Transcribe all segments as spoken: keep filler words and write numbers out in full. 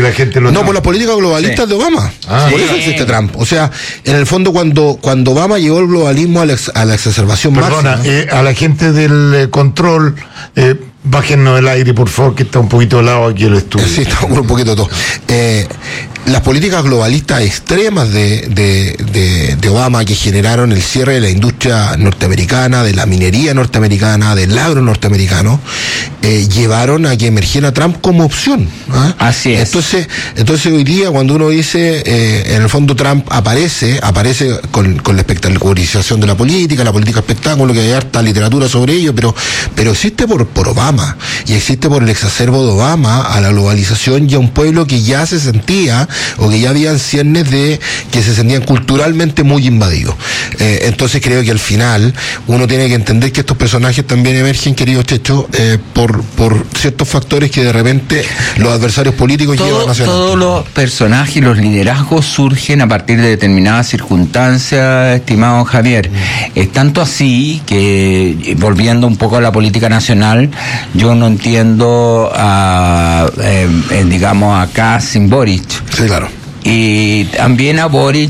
que la gente lo... No, por las políticas globalistas sí. de Obama. Ah, por sí. eso existe Trump. O sea, en el fondo cuando, cuando Obama llevó el globalismo a la, a la exacerbación Perdona, máxima... Eh, a la gente del eh, control... Eh, bájennos el aire, por favor, que está un poquito helado aquí el estudio. Sí, está un poquito todo. Eh, las políticas globalistas extremas de, de, de, de Obama, que generaron el cierre de la industria norteamericana, de la minería norteamericana, del agro norteamericano, eh, llevaron a que emergiera Trump como opción. ¿eh? Así es. Entonces, entonces hoy día, cuando uno dice, eh, en el fondo Trump aparece, aparece con, con la espectacularización de la política, la política espectáculo, que hay harta literatura sobre ello, pero, pero existe por, por Obama. Y existe por el exacerbo de Obama a la globalización y a un pueblo que ya se sentía, o que ya habían ciernes de que se sentían culturalmente muy invadidos. Eh, entonces creo que al final uno tiene que entender que estos personajes también emergen, querido Checho, eh, por, por ciertos factores que de repente los adversarios políticos Todo, llevan hacia Todos los personajes y los liderazgos surgen a partir de determinadas circunstancias, estimado Javier. Mm. Es tanto así que, volviendo un poco a la política nacional, yo no entiendo a, eh, eh, digamos, a Kass sin Boric. Sí, claro. Y también a Boric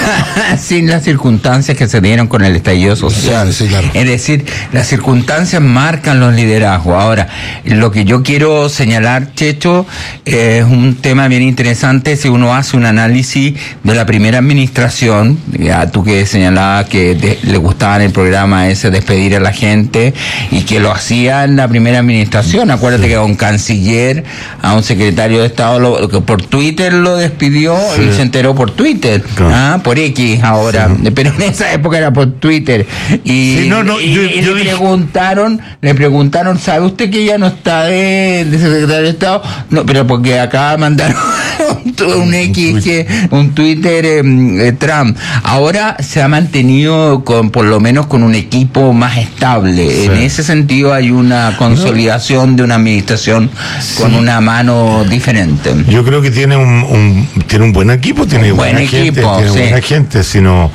sin las circunstancias que se dieron con el estallido social. Sí, sí, claro. Es decir, las circunstancias marcan los liderazgos. Ahora, lo que yo quiero señalar, Checho, eh, es un tema bien interesante si uno hace un análisis de la primera administración. Ya tú que señalabas que de, le gustaba en el programa ese despedir a la gente y que lo hacía en la primera administración. Acuérdate sí. que a un canciller, a un secretario de Estado, lo, que por Twitter lo despidió. Sí. Y se enteró por Twitter, claro. ah, por X ahora, sí. pero en esa época era por Twitter. Y, sí, no, no, y, yo, y yo le dije... preguntaron, le preguntaron, ¿sabe usted que ya no está de, de secretario de Estado? No, pero porque acá mandaron un, un X, que, un Twitter eh, Trump. Ahora se ha mantenido con, por lo menos con un equipo más estable. Sí. En ese sentido hay una consolidación no. de una administración sí. con una mano diferente. Yo creo que tiene un, un tiene un buen equipo, tiene un buena buen gente, equipo, tiene sí. buena gente, sino...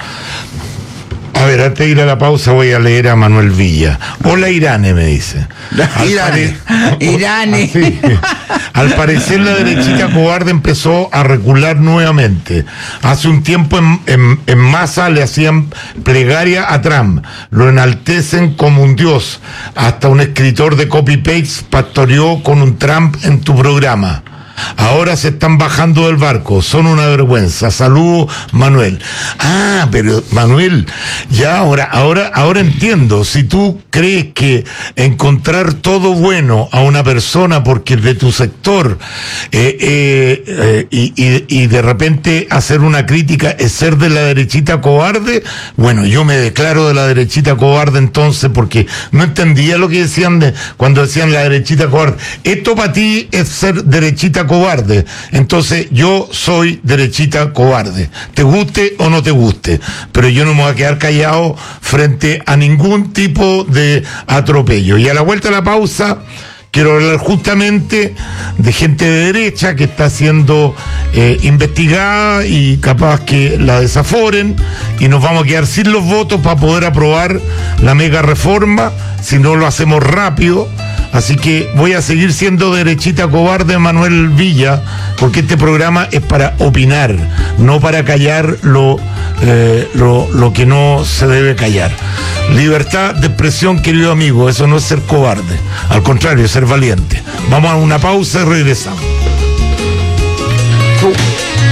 A ver, antes de ir a la pausa voy a leer a Manuel Villa. Hola Irane, me dice. Irane. Irane. Sí. Al parecer la derechita cobarde empezó a recular nuevamente. Hace un tiempo en, en, en masa le hacían plegaria a Trump. Lo enaltecen como un dios. Hasta un escritor de copy-paste pastoreó con un Trump en tu programa. Ahora se están bajando del barco, son una vergüenza. Saludos, Manuel. Ah, pero Manuel, ya ahora, ahora, ahora entiendo. Si tú crees que encontrar todo bueno a una persona porque es de tu sector eh, eh, eh, y, y, y de repente hacer una crítica es ser de la derechita cobarde, bueno, yo me declaro de la derechita cobarde entonces, porque no entendía lo que decían de, cuando decían la derechita cobarde. Esto para ti es ser derechita cobarde, entonces yo soy derechita cobarde, te guste o no te guste, pero yo no me voy a quedar callado frente a ningún tipo de atropello. Y a la vuelta de la pausa quiero hablar justamente de gente de derecha que está siendo eh, investigada y capaz que la desaforen, y nos vamos a quedar sin los votos para poder aprobar la mega reforma si no lo hacemos rápido. Así que voy a seguir siendo derechita cobarde, Manuel Villa, porque este programa es para opinar, no para callar lo, eh, lo, lo que no se debe callar. Libertad de expresión, querido amigo, eso no es ser cobarde, al contrario, es ser valiente. Vamos a una pausa y regresamos. Uh.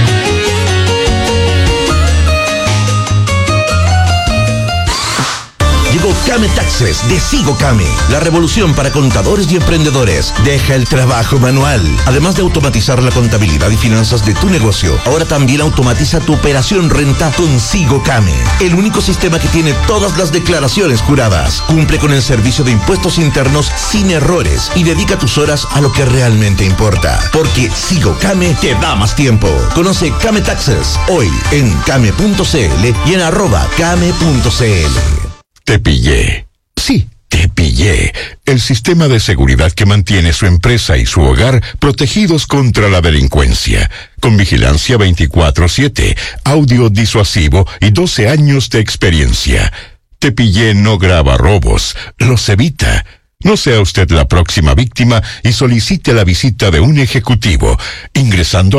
Llegó Kame Taxes de Sigo Kame, la revolución para contadores y emprendedores. Deja el trabajo manual. Además de automatizar la contabilidad y finanzas de tu negocio, ahora también automatiza tu operación renta con Sigo Kame, el único sistema que tiene todas las declaraciones juradas. Cumple con el servicio de impuestos internos sin errores y dedica tus horas a lo que realmente importa, porque Sigo Kame te da más tiempo. Conoce Kame Taxes hoy en kame punto cl y en arroba kame punto cl. Te pillé. Sí, te pillé. El sistema de seguridad que mantiene su empresa y su hogar protegidos contra la delincuencia. Con vigilancia veinticuatro siete, audio disuasivo y doce años de experiencia. Te pillé no graba robos, los evita. No sea usted la próxima víctima y solicite la visita de un ejecutivo, ingresando